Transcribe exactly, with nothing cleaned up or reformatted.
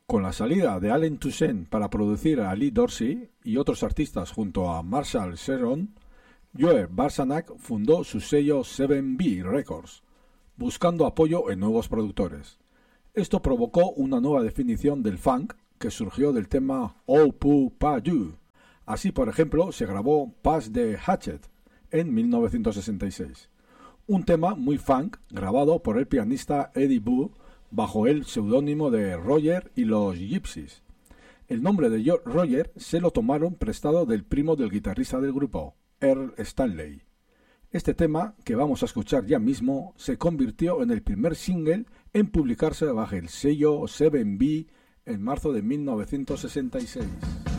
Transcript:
Con la salida de Allen Toussaint para producir a Lee Dorsey y otros artistas junto a Marshall Sheron, Joe Barsanak fundó su sello seven B Records, buscando apoyo en nuevos productores. Esto provocó una nueva definición del funk que surgió del tema Oh Pooh Pa You. Así, por ejemplo, se grabó Pass the Hatchet en mil novecientos sesenta y seis, un tema muy funk grabado por el pianista Eddie Boo bajo el seudónimo de Roger y los Gypsies. El nombre de Roger se lo tomaron prestado del primo del guitarrista del grupo, Earl Stanley. Este tema, que vamos a escuchar ya mismo, se convirtió en el primer single en publicarse bajo el sello seven B en marzo de mil novecientos sesenta y seis.